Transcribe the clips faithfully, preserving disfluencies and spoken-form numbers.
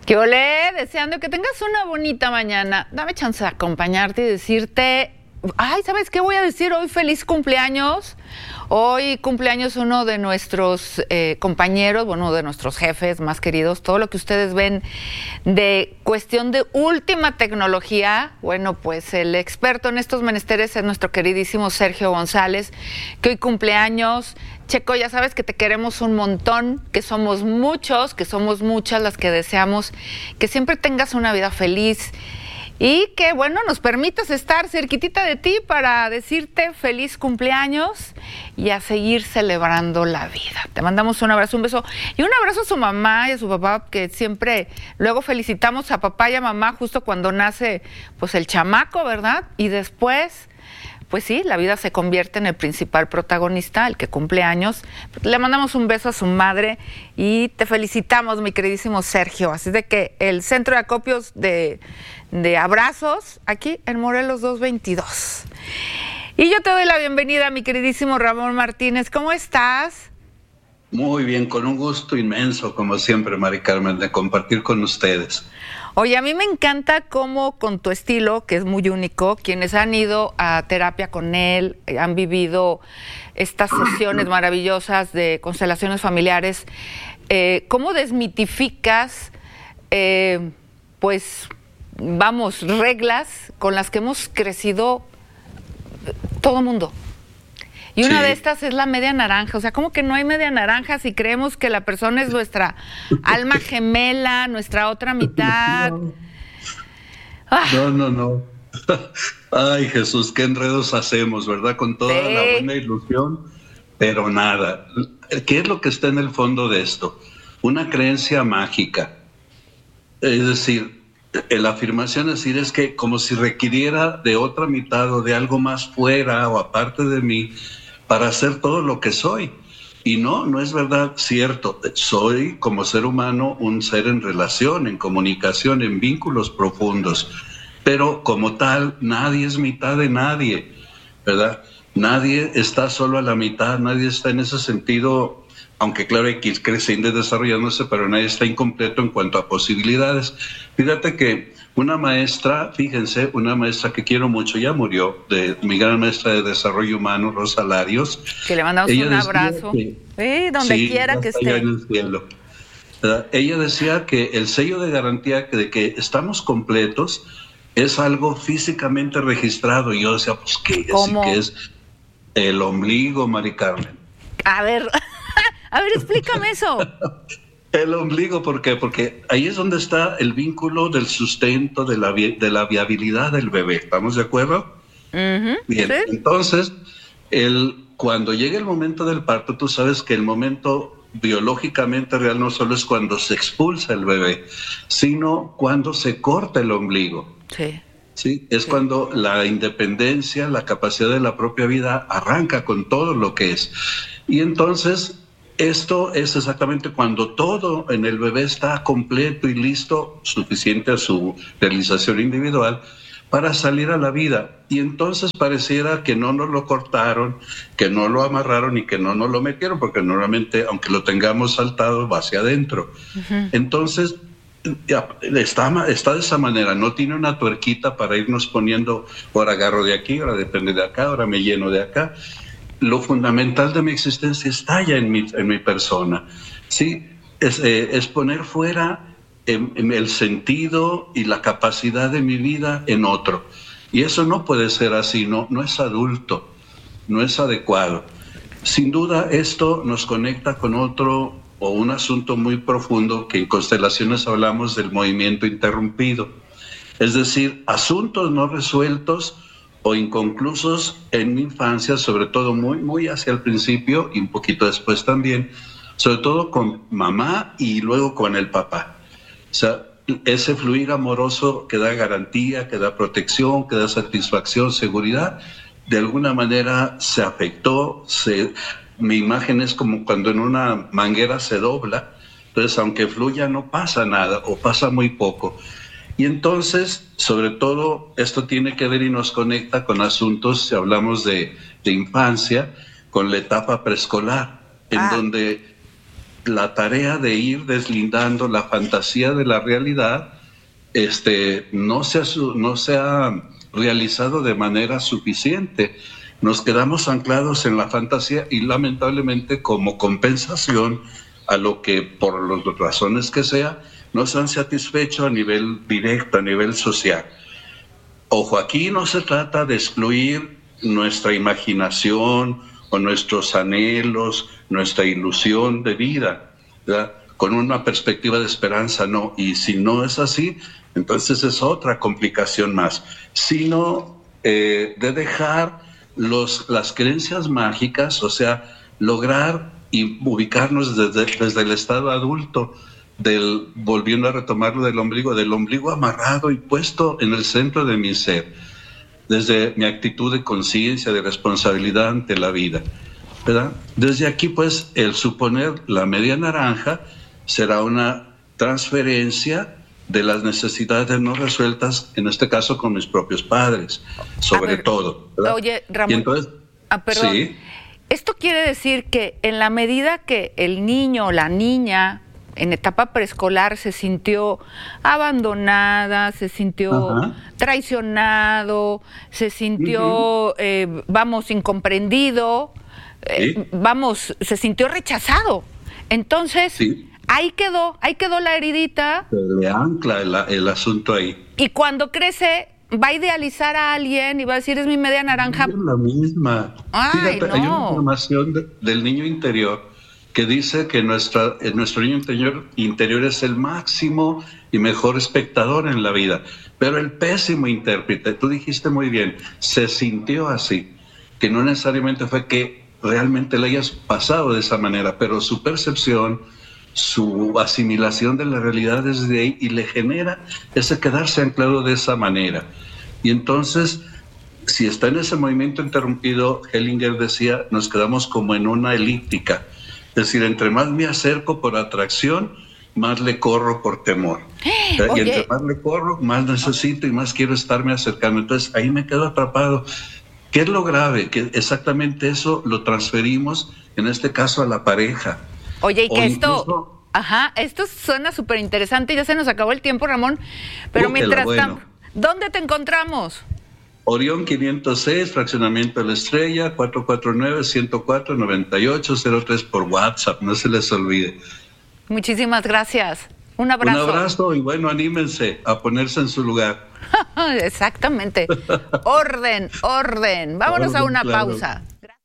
¿Qué olé? Deseando que tengas una bonita mañana. Dame chance de acompañarte y decirte, ay, ¿sabes qué voy a decir hoy? Feliz cumpleaños. Hoy cumpleaños uno de nuestros eh, compañeros, bueno, de nuestros jefes más queridos. Todo lo que ustedes ven de cuestión de última tecnología, bueno, pues el experto en estos menesteres es nuestro queridísimo Sergio González, que hoy cumpleaños. Checo, ya sabes que te queremos un montón, que somos muchos, que somos muchas las que deseamos que siempre tengas una vida feliz y que, bueno, nos permitas estar cerquitita de ti para decirte feliz cumpleaños y a seguir celebrando la vida. Te mandamos un abrazo, un beso y un abrazo a su mamá y a su papá, que siempre luego felicitamos a papá y a mamá justo cuando nace pues el chamaco, ¿verdad? Y después, pues sí, la vida se convierte en el principal protagonista, el que cumple años. Le mandamos un beso a su madre y te felicitamos, mi queridísimo Sergio. Así de que el centro de acopios de, de abrazos aquí en Morelos doscientos veintidós. Y yo te doy la bienvenida, mi queridísimo Ramón Martínez. ¿Cómo estás? Muy bien, con un gusto inmenso, como siempre, Mari Carmen, de compartir con ustedes. Oye, a mí me encanta cómo con tu estilo, que es muy único, quienes han ido a terapia con él, han vivido estas sesiones maravillosas de constelaciones familiares, eh, cómo desmitificas, eh, pues, vamos, reglas con las que hemos crecido todo mundo. Y una sí. de estas es la media naranja. O sea, ¿cómo que no hay media naranja si creemos que la persona es nuestra alma gemela, nuestra otra mitad? No, ah. no, no, no. Ay, Jesús, qué enredos hacemos, ¿verdad? Con toda sí. la buena ilusión, pero nada. ¿Qué es lo que está en el fondo de esto? Una creencia mágica. Es decir, la afirmación es decir, es que como si requiriera de otra mitad o de algo más fuera o aparte de mí, para hacer todo lo que soy. Y no, no es verdad, cierto. Soy, como ser humano, un ser en relación, en comunicación, en vínculos profundos. Pero como tal, nadie es mitad de nadie, ¿verdad? Nadie está solo a la mitad, nadie está en ese sentido, aunque claro, hay que ir creciendo y desarrollándose, pero nadie está incompleto en cuanto a posibilidades. Fíjate que una maestra, fíjense, una maestra que quiero mucho, ya murió, de mi gran maestra de desarrollo humano, Rosa Larios. Que le mandamos un abrazo, que, sí, donde sí, quiera que esté. En el cielo. Ella decía que el sello de garantía de que estamos completos es algo físicamente registrado. Y yo decía, pues, ¿qué es? ¿Cómo? ¿Qué es? El ombligo, Mari Carmen. A ver, a ver, explícame eso. El ombligo, ¿por qué? Porque ahí es donde está el vínculo del sustento, de la, vi de la viabilidad del bebé. ¿Estamos de acuerdo? Uh-huh, Bien, ¿sí? Entonces, el, cuando llega el momento del parto, tú sabes que el momento biológicamente real no solo es cuando se expulsa el bebé, sino cuando se corta el ombligo. Sí. ¿Sí? Es sí. cuando la independencia, la capacidad de la propia vida arranca con todo lo que es. Y entonces, esto es exactamente cuando todo en el bebé está completo y listo, suficiente a su realización individual, para salir a la vida. Y entonces pareciera que no nos lo cortaron, que no lo amarraron y que no nos lo metieron, porque normalmente, aunque lo tengamos saltado, va hacia adentro. Uh-huh. Entonces, ya, está, está de esa manera, no tiene una tuerquita para irnos poniendo, ahora agarro de aquí, ahora depende de acá, ahora me lleno de acá. Lo fundamental de mi existencia está ya en mi, en mi persona, ¿sí? Es, eh, es poner fuera en, en el sentido y la capacidad de mi vida en otro. Y eso no puede ser así, no, no es adulto, no es adecuado. Sin duda esto nos conecta con otro o un asunto muy profundo que en constelaciones hablamos del movimiento interrumpido. Es decir, asuntos no resueltos o inconclusos en mi infancia, sobre todo muy, muy hacia el principio y un poquito después también, sobre todo con mamá y luego con el papá. O sea, ese fluir amoroso que da garantía, que da protección, que da satisfacción, seguridad, de alguna manera se afectó. Se, mi imagen es como cuando en una manguera se dobla, entonces aunque fluya no pasa nada o pasa muy poco. Y entonces, sobre todo, esto tiene que ver y nos conecta con asuntos, si hablamos de, de infancia, con la etapa preescolar, en ah. donde la tarea de ir deslindando la fantasía de la realidad este, no se ha, no se ha realizado de manera suficiente. Nos quedamos anclados en la fantasía y lamentablemente como compensación a lo que por las razones que sea nos han satisfecho a nivel directo, a nivel social. Ojo, aquí no se trata de excluir nuestra imaginación o nuestros anhelos, nuestra ilusión de vida, ¿verdad? Con una perspectiva de esperanza, no. Y si no es así, entonces es otra complicación más, sino eh, de dejar los, las creencias mágicas, o sea, lograr y ubicarnos desde, desde el estado adulto, del, volviendo a retomarlo del ombligo, del ombligo amarrado y puesto en el centro de mi ser, desde mi actitud de conciencia, de responsabilidad ante la vida, ¿verdad? Desde aquí, pues, el suponer la media naranja será una transferencia de las necesidades no resueltas, en este caso con mis propios padres, sobre ver, todo, ¿verdad? Oye, Ramón, y entonces, ah, perdón, sí. Esto quiere decir que en la medida que el niño o la niña en etapa preescolar se sintió abandonada, se sintió Ajá. traicionado, se sintió, uh-huh. eh, vamos, incomprendido, eh, ¿Sí? vamos, se sintió rechazado. Entonces, ¿Sí? ahí quedó, ahí quedó la heridita. Se le ancla el, el asunto ahí. Y cuando crece, va a idealizar a alguien y va a decir, es mi media naranja. Es la misma. Ay, Fíjate, no. Hay una información de, del niño interior que dice que nuestra, nuestro niño interior, interior es el máximo y mejor espectador en la vida, pero el pésimo intérprete, tú dijiste muy bien, se sintió así, que no necesariamente fue que realmente le hayas pasado de esa manera, pero su percepción, su asimilación de la realidad desde ahí y le genera ese quedarse anclado de esa manera. Y entonces, si está en ese movimiento interrumpido, Hellinger decía, nos quedamos como en una elíptica. Es decir, entre más me acerco por atracción, más le corro por temor. Oye. Y entre más le corro, más necesito y más quiero estarme acercando. Entonces, ahí me quedo atrapado. ¿Qué es lo grave? Que exactamente eso lo transferimos, en este caso, a la pareja. Oye, y que o esto... incluso, ajá, esto suena súper interesante. Ya se nos acabó el tiempo, Ramón. Pero mientras bueno. tanto, ¿dónde te encontramos? Orión quinientos seis, Fraccionamiento de la Estrella, cuatro cuatro nueve, uno cero cuatro, nueve ocho cero tres por WhatsApp, no se les olvide. Muchísimas gracias. Un abrazo. Un abrazo y bueno, anímense a ponerse en su lugar. Exactamente. Orden, orden. Vámonos orden, a una claro. pausa.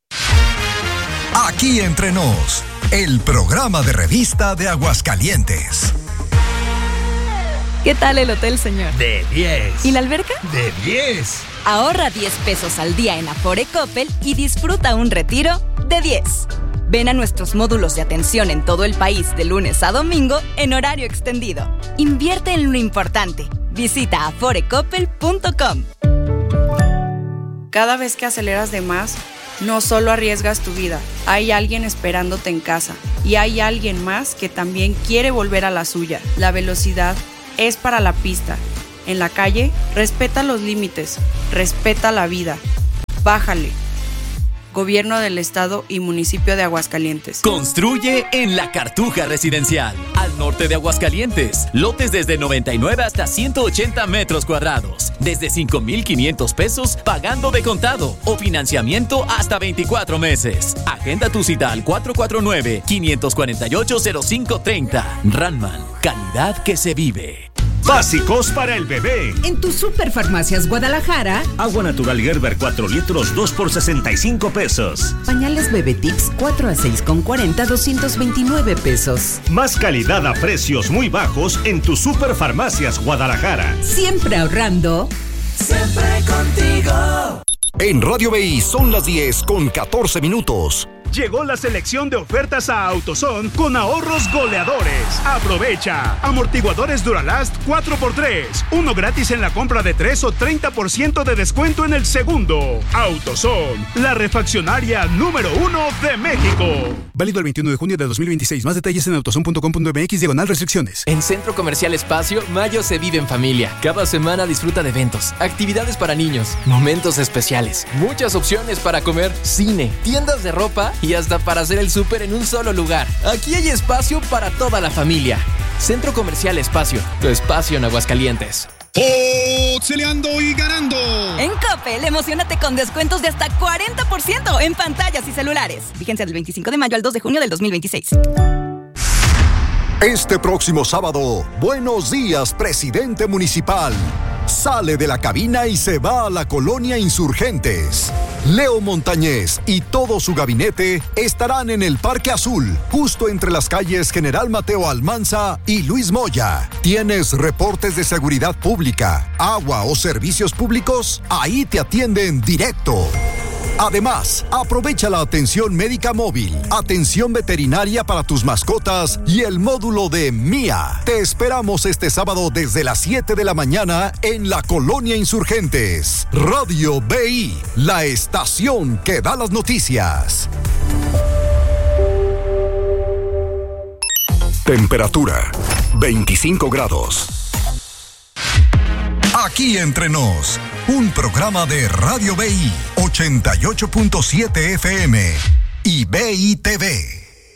Aquí Entre Nos, el programa de revista de Aguascalientes. ¿Qué tal el hotel, señor? De diez. ¿Y la alberca? De diez. Ahorra diez pesos al día en Afore Coppel y disfruta un retiro de diez. Ven a nuestros módulos de atención en todo el país de lunes a domingo en horario extendido. Invierte en lo importante. Visita afore coppel punto com. Cada vez que aceleras de más, no solo arriesgas tu vida, hay alguien esperándote en casa y hay alguien más que también quiere volver a la suya. La velocidad es para la pista. En la calle, respeta los límites, respeta la vida. Bájale. Gobierno del Estado y Municipio de Aguascalientes. Construye en La Cartuja Residencial, al norte de Aguascalientes. Lotes desde noventa y nueve hasta ciento ochenta metros cuadrados. Desde cinco mil quinientos pesos pagando de contado o financiamiento hasta veinticuatro meses. Agenda tu cita al cuatro cuatro nueve, cinco cuatro ocho, cero cinco tres cero. Ranman, calidad que se vive. Básicos para el bebé. En tu Superfarmacias Guadalajara. Agua natural Gerber cuatro litros, dos por sesenta y cinco pesos. Pañales Bebé Tips cuatro a seis con cuarenta, doscientos veintinueve pesos. Más calidad a precios muy bajos en tu Superfarmacias Guadalajara. Siempre ahorrando. Siempre contigo. En Radio B I son las diez con catorce minutos. Llegó la selección de ofertas a AutoZone con ahorros goleadores. Aprovecha. Amortiguadores Duralast cuatro por tres. Uno gratis en la compra de tres o treinta por ciento de descuento en el segundo. AutoZone, la refaccionaria número uno de México. Válido el veintiuno de junio de dos mil veintiséis. Más detalles en autozone punto com punto m x diagonal restricciones. En Centro Comercial Espacio, mayo se vive en familia. Cada semana disfruta de eventos, actividades para niños, momentos especiales, muchas opciones para comer, cine, tiendas de ropa y hasta para hacer el súper en un solo lugar. Aquí hay espacio para toda la familia. Centro Comercial Espacio, tu espacio en Aguascalientes. ¡Oxeleando y ganando! En Coppel, emocionate con descuentos de hasta cuarenta por ciento en pantallas y celulares. Vigencia del veinticinco de mayo al dos de junio del dos mil veintiséis. Este próximo sábado, Buenos Días, Presidente Municipal. Sale de la cabina y se va a la colonia Insurgentes. Leo Montañez y todo su gabinete estarán en el Parque Azul, justo entre las calles General Mateo Almanza y Luis Moya. ¿Tienes reportes de seguridad pública, agua o servicios públicos? Ahí te atienden directo. Además, aprovecha la atención médica móvil, atención veterinaria para tus mascotas y el módulo de M I A. Te esperamos este sábado desde las siete de la mañana en la Colonia Insurgentes. Radio B I, la estación que da las noticias. Temperatura, veinticinco grados. Aquí entre nos, un programa de Radio B I ochenta y ocho punto siete F M y B I T V.